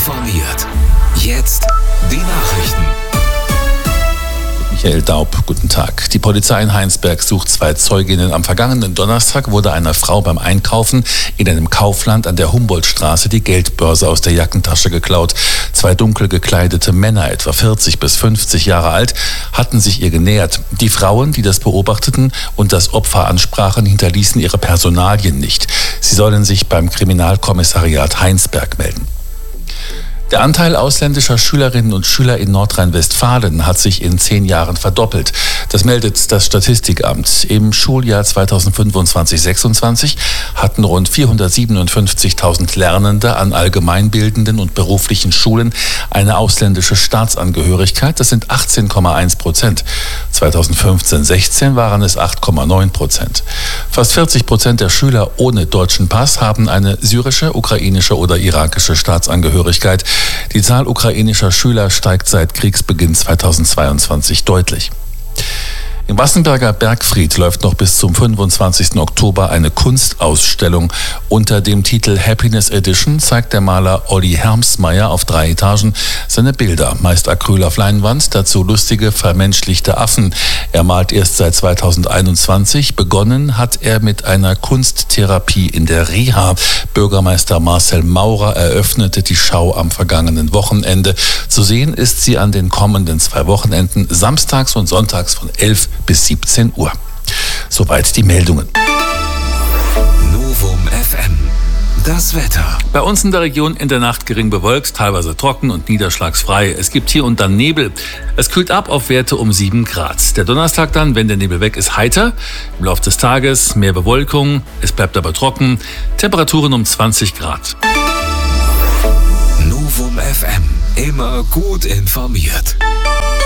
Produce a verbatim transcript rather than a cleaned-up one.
informiert. Jetzt die Nachrichten. Michael Daub, guten Tag. Die Polizei in Heinsberg sucht zwei Zeuginnen. Am vergangenen Donnerstag wurde einer Frau beim Einkaufen in einem Kaufland an der Humboldtstraße die Geldbörse aus der Jackentasche geklaut. Zwei dunkel gekleidete Männer, etwa vierzig bis fünfzig Jahre alt, hatten sich ihr genähert. Die Frauen, die das beobachteten und das Opfer ansprachen, hinterließen ihre Personalien nicht. Sie sollen sich beim Kriminalkommissariat Heinsberg melden. Der Anteil ausländischer Schülerinnen und Schüler in Nordrhein-Westfalen hat sich in zehn Jahren verdoppelt. Das meldet das Statistikamt. Im Schuljahr zweitausendfünfundzwanzig sechsundzwanzig hatten rund vierhundertsiebenundfünfzigtausend Lernende an allgemeinbildenden und beruflichen Schulen eine ausländische Staatsangehörigkeit. Das sind achtzehn Komma eins Prozent. zweitausendfünfzehn sechzehn waren es acht Komma neun Prozent. Fast vierzig Prozent der Schüler ohne deutschen Pass haben eine syrische, ukrainische oder irakische Staatsangehörigkeit. Die Zahl ukrainischer Schüler steigt seit Kriegsbeginn zweitausendzweiundzwanzig deutlich. Im Wassenberger Bergfried läuft noch bis zum fünfundzwanzigsten Oktober eine Kunstausstellung. Unter dem Titel Happiness Edition zeigt der Maler Olli Hermsmeyer auf drei Etagen seine Bilder, meist Acryl auf Leinwand, dazu lustige, vermenschlichte Affen. Er malt erst seit zweitausendeinundzwanzig. Begonnen hat er mit einer Kunsttherapie in der Reha. Bürgermeister Marcel Maurer eröffnete die Schau am vergangenen Wochenende. Zu sehen ist sie an den kommenden zwei Wochenenden, samstags und sonntags von elf bis siebzehn Uhr. Soweit die Meldungen. Novum F M. Das Wetter. Bei uns in der Region in der Nacht gering bewölkt, teilweise trocken und niederschlagsfrei. Es gibt hier und dann Nebel. Es kühlt ab auf Werte um sieben Grad. Der Donnerstag dann, wenn der Nebel weg ist, heiter. Im Laufe des Tages mehr Bewölkung. Es bleibt aber trocken. Temperaturen um zwanzig Grad. Novum F M. Immer gut informiert.